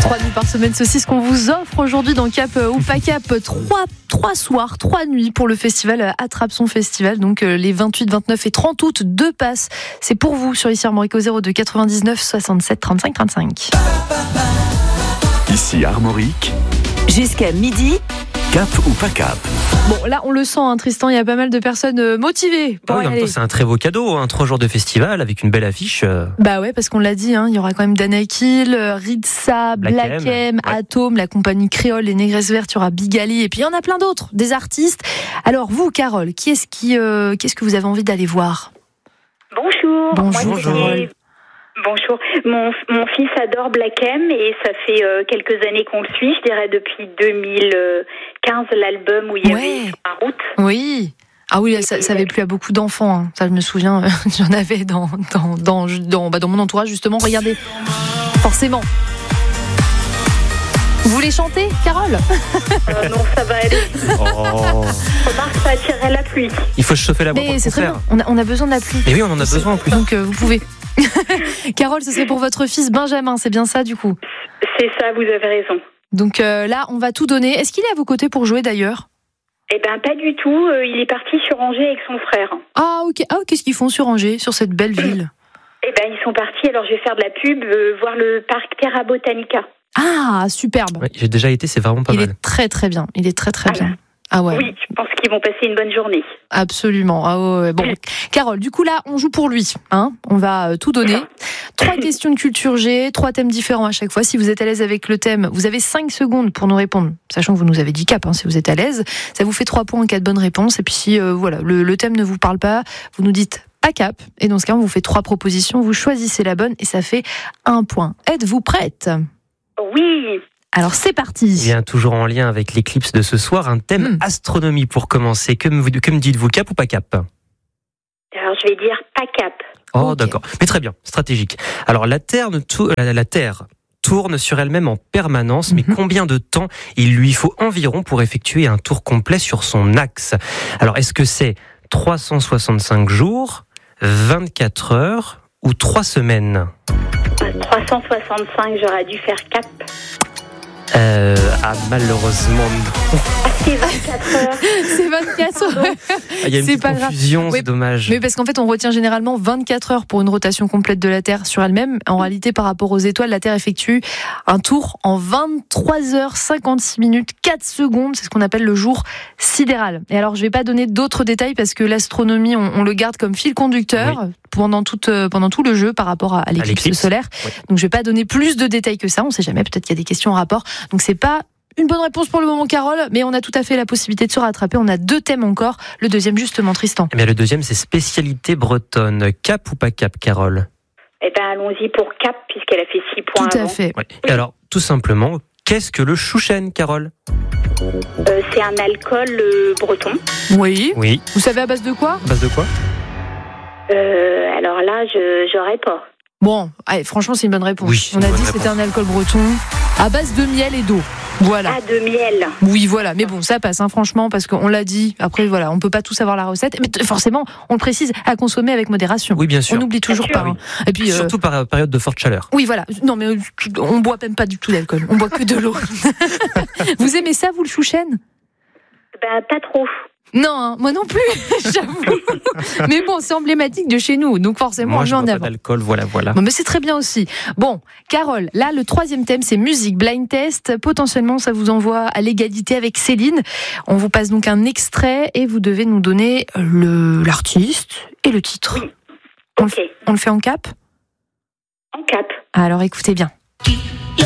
3 nuits par semaine, ceci ce qu'on vous offre aujourd'hui dans Cap ou pas Cap. 3 soirs, 3 nuits pour le festival Attrape son festival. Donc les 28, 29 et 30 août, 2 passes. C'est pour vous sur ici Armorique au 02 99 67 35 35. Ici Armorique. Jusqu'à midi. Cap ou pas Cap? Bon, là, on le sent, hein, Tristan, il y a pas mal de personnes motivées pour y en même aller. temps, c'est un très beau cadeau, 3 jours de festival avec une belle affiche. Bah ouais, parce qu'on l'a dit, il y aura quand même Dana Kill, Ritza, Black M, Atom, la compagnie Créole, les Négresses Vertes, il y aura Big Ali, et puis il y en a plein d'autres, des artistes. Alors vous, Carole, qu'est-ce que vous avez envie d'aller voir? Bonjour. Bonjour. Bonjour. Mon fils adore Black M et ça fait quelques années qu'on le suit, je dirais depuis 2015, l'album où il y avait Sur la route. Oui. Ah oui, ça avait plu à beaucoup d'enfants. Hein. Ça, je me souviens, j'en avais dans mon entourage, justement. Regardez, forcément. Vous voulez chanter, Carole? Non, ça va aller. Remarque, ça attirerait la pluie. Il faut se chauffer la voix pour Mais le c'est très concert. bien, on a besoin de la pluie. Et oui, on en a besoin en plus. Donc vous pouvez. Carole, ce serait pour votre fils Benjamin, c'est bien ça du coup? C'est ça, vous avez raison. Donc là, on va tout donner. Est-ce qu'il est à vos côtés pour jouer d'ailleurs? Eh ben, pas du tout. Il est parti sur Angers avec son frère. Ah ok. Qu'est-ce qu'ils font sur Angers, sur cette belle ville? Eh ben, ils sont partis. Alors, je vais faire de la pub, voir le parc Terra Botanica. Ah, superbe. Ouais, j'ai déjà été, c'est vraiment pas Il mal. est très très bien. Il est très très bien. Ah ouais. Oui, je pense qu'ils vont passer une bonne journée. Absolument. Ah ouais. Bon, Carole, du coup là, on joue pour lui. On va tout donner. 3 questions de culture G, 3 thèmes différents à chaque fois. Si vous êtes à l'aise avec le thème, vous avez 5 secondes pour nous répondre. Sachant que vous nous avez dit Cap, si vous êtes à l'aise. Ça vous fait 3 points en cas de bonne réponse. Et puis si le thème ne vous parle pas, vous nous dites pas Cap. Et dans ce cas, on vous fait 3 propositions. Vous choisissez la bonne et ça fait 1 point. Êtes-vous prête? Oui. Alors c'est parti. Bien, toujours en lien avec l'éclipse de ce soir, un thème astronomie pour commencer. Que me dites-vous, Cap ou pas Cap? Alors, je vais dire pas Cap. Oh, Ok. d'accord. Mais très bien, stratégique. Alors, la Terre tourne sur elle-même en permanence, mais combien de temps il lui faut environ pour effectuer un tour complet sur son axe? Alors, est-ce que c'est 365 jours, 24 heures ou 3 semaines? 365, j'aurais dû faire Cap. Malheureusement, non. C'est 24 heures. C'est 24 heures. Il y a une C'est petite pas grave. confusion, Oui, c'est dommage. Mais parce qu'en fait, on retient généralement 24 heures pour une rotation complète de la Terre sur elle-même. En réalité, par rapport aux étoiles, la Terre effectue un tour en 23 heures 56 minutes 4 secondes. C'est ce qu'on appelle le jour sidéral. Et alors, je vais pas donner d'autres détails parce que l'astronomie, on le garde comme fil conducteur pendant tout le jeu par rapport à l'éclipse solaire. Oui. Donc, je vais pas donner plus de détails que ça. On sait jamais. Peut-être qu'il y a des questions en rapport. Donc, c'est pas une bonne réponse pour le moment, Carole, mais on a tout à fait la possibilité de se rattraper. On a 2 thèmes encore. Le deuxième, justement, Tristan. Eh bien, le deuxième, c'est spécialité bretonne. Cap ou pas Cap, Carole? Eh ben, allons-y pour Cap, puisqu'elle a fait 6 points Tout à avant. fait. Ouais. Et alors, tout simplement, qu'est-ce que le chouchen, Carole? C'est un alcool breton. Oui. Oui. Vous savez à base de quoi? À base de quoi? Alors là, j'aurais pas. Bon, allez, franchement, c'est une bonne réponse. Oui, on une a bonne dit que c'était réponse. un alcool breton à base de miel et d'eau. Voilà. Ah, de miel. Oui, voilà. Mais bon, ça passe, franchement, parce qu'on l'a dit. Après, voilà, on peut pas tout savoir la recette. Mais forcément, on le précise, à consommer avec modération. Oui, bien sûr. On n'oublie toujours Bien pas. sûr, Et puis, Surtout par période de forte chaleur. oui, voilà. Non, mais on boit même pas du tout d'alcool. On boit que de l'eau. Vous aimez ça, vous, le chouchen? Ben, pas trop. Non, moi non plus, j'avoue. Mais bon, c'est emblématique de chez nous, donc forcément, Moi, on je met en bois pas avant. d'alcool, voilà. Bon, mais c'est très bien aussi. Bon, Carole, là, le 3e thème, c'est musique blind test. Potentiellement, ça vous envoie à l'égalité avec Céline. On vous passe donc un extrait et vous devez nous donner l'artiste et le titre. Oui. On Ok. le fait en Cap? En Cap. Alors, écoutez bien.